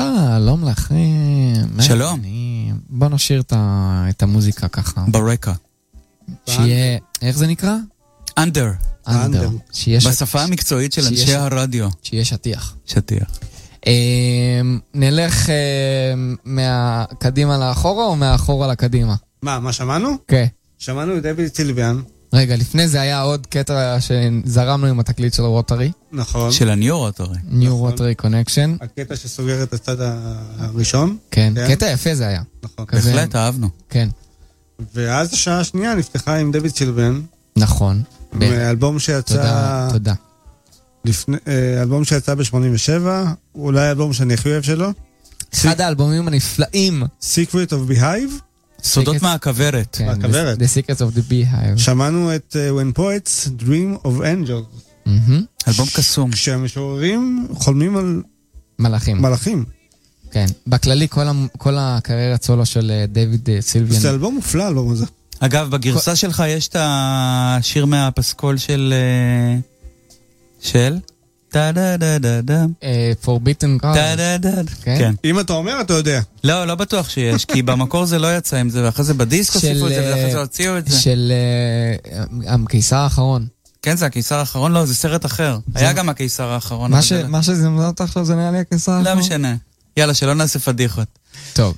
שלום לכם. שלום. בוא נשאיר את המוזיקה ככה. ברקע. שיהיה, איך זה נקרא? אנדר. בשפה המקצועית של אנשי הרדיו. שיהיה שטיח. שטיח. נלך מהקדימה לאחורה או מהאחורה לקדימה? מה שמענו? כן. שמענו את דויד סילביאן. רגע, לפני זה היה עוד קטע שזרמנו עם התקליט של רוטרי. נכון. של הניו רוטרי. ניו רוטרי קונקשן. הקטע שסוגר את הצד הראשון. כן, קטע יפה זה היה. נכון. בהחלט, אהבנו. כן. ואז השעה השנייה נפתחה עם דויד סילביאן. נכון. מאלבום שיצא... תודה. אלבום שיצא ב-87, אולי אלבום שאני הכי אוהב שלו. אחד האלבומים הנפלאים. Secret of Beehive. סודות מהכוורת. מהכוורת. The Secrets of the Beehive. שמענו את When Poets Dream of Angels. אלבום קסום. כשהמשוררים חולמים על מלאכים. כן, בכללי כל הקריירת סולו של דיוויד סילביאן. זה אלבום מופלא, אלבום הזה. אגב, בגרסה שלך יש את השיר מהפסקול של... Forbidden Ground. כן. אם אתה אומר, אתה יודע. לא בטוח שיש, כי במקור זה לא יצא עם זה, ואחרי זה בדיסק הוסיפו את זה, ואחרי זה הוציאו את זה. של הקיסר האחרון. כן, זה הקיסר האחרון, לא, זה סרט אחר. היה גם הקיסר האחרון. מה שזה מזאת עכשיו, זה נראה לי הקיסר האחרון? לא משנה. יאללה, שלא נעשה פדיחות. טוב.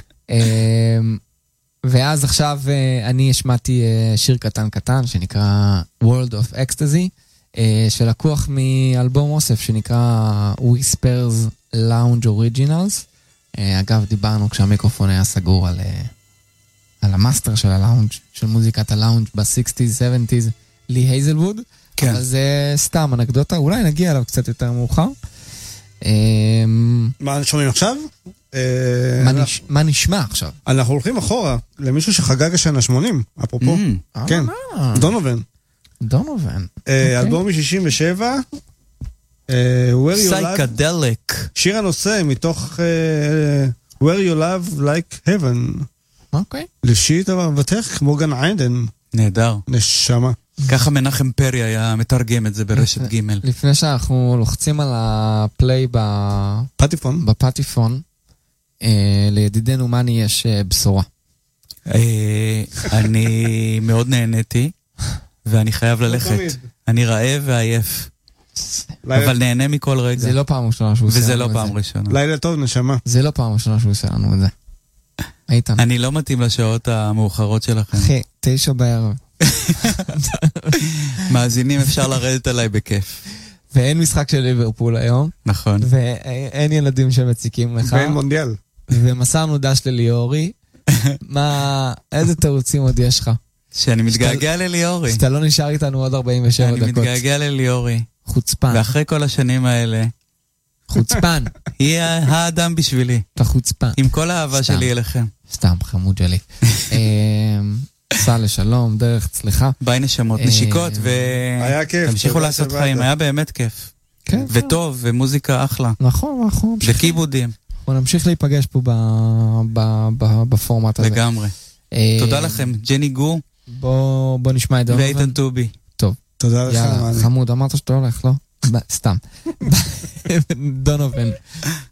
ואז עכשיו אני השמעתי שיר קטן שנקרא World of Ecstasy, שלקוח מאלבום אוסף שנקרא Whispers Lounge Originals. אגב, דיברנו כשהמיקרופון היה סגור על המאסטר של הלאונג', של מוזיקת הלאונג' ב-60s, 70s, לי הייזלווד. כן. אבל זה סתם אנקדוטה, אולי נגיע אליו קצת יותר מאוחר. מה שומעים עכשיו? מה נשמע עכשיו? אנחנו הולכים אחורה למישהו שחגג השנה 80, אפרופו. כן, דונובן. אלבום מ-67, סייקדליק. שיר הנושא מתוך Where You Love Like Heaven. אוקיי. לשיט אהבתך כמו גן עדן. נהדר. נשמה. ככה מנחם פרי היה מתרגם את זה ברשת ג'. לפני שאנחנו לוחצים על הפליי בפטיפון, לידידנו מני יש בשורה. אני מאוד נהניתי, ואני חייב ללכת. אני רעב ועייף. אבל נהנה מכל רגע. זה לא פעם ראשונה שהוא עושה לנו את זה. וזה לא פעם ראשונה. לילה טוב, נשמה. זה לא פעם ראשונה שהוא עושה לנו את זה. איתן. אני לא מתאים לשעות המאוחרות שלכם. אחי, 9 בערב. מאזינים, אפשר לרדת עליי בכיף. ואין משחק של ליברפול היום. נכון. ואין ילדים שמציקים לך. ואין מונדיאל. ומסרנו דש לליאורי. איזה תירוצים עוד יש לך? שאני מתגעגע לליאורי. שאתה לא נשאר איתנו עוד 47 דקות. אני מתגעגע לליאורי. חוצפן. ואחרי כל השנים האלה. חוצפן. היא האדם בשבילי. אתה חוצפן. עם כל האהבה שלי אליכם. סתם, חמוד שלי. סע לשלום, דרך צליחה. ביי נשמות, נשיקות, היה כיף. תמשיכו לעשות חיים, היה באמת כיף. כן. וטוב, ומוזיקה אחלה. נכון. וכיבודים. אנחנו נמשיך להיפגש פה בפורמט הזה. לגמרי. תודה לכם, ג'ני גו. בוא נשמע את דונובן. ואיתן טובי. טוב. תודה לך. יאללה, חמוד, אמרת שאתה הולך, לא? סתם. דונובן.